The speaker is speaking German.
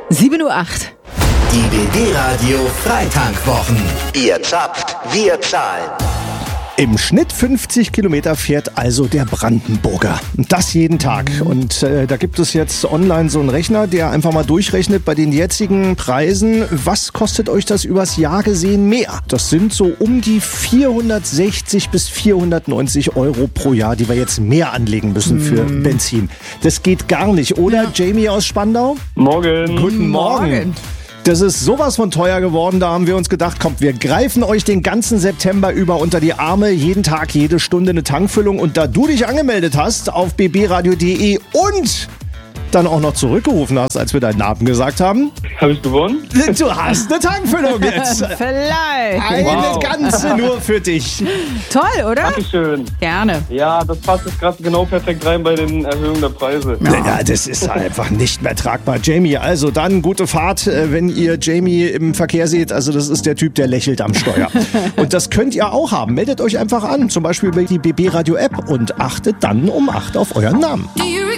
7:08 Uhr. Die BB Radio Freitankwwochen. Ihr zapft, wir zahlen. Im Schnitt 50 Kilometer fährt also der Brandenburger. Und das jeden Tag. Und da gibt es jetzt online so einen Rechner, der einfach mal durchrechnet bei den jetzigen Preisen. Was kostet euch das übers Jahr gesehen mehr? Das sind so um die 460 bis 490 Euro pro Jahr, die wir jetzt mehr anlegen müssen für Benzin. Das geht gar nicht, oder? Ja. Jamie aus Spandau? Morgen. Guten Morgen. Das ist sowas von teuer geworden, da haben wir uns gedacht, kommt, wir greifen euch den ganzen September über unter die Arme, jeden Tag, jede Stunde eine Tankfüllung. Und da du dich angemeldet hast auf bbradio.de und dann auch noch zurückgerufen hast, als wir deinen Namen gesagt haben. Habe ich gewonnen? Du hast eine Tankfüllung jetzt. Vielleicht. Eine ganze nur für dich. Toll, oder? Dankeschön. Gerne. Ja, das passt jetzt gerade genau perfekt rein bei den Erhöhungen der Preise. Ja, das ist einfach nicht mehr tragbar. Jamie, also dann gute Fahrt, wenn ihr Jamie im Verkehr seht. Also das ist der Typ, der lächelt am Steuer. Und das könnt ihr auch haben. Meldet euch einfach an, zum Beispiel über die BB Radio App und achtet dann um 8 auf euren Namen.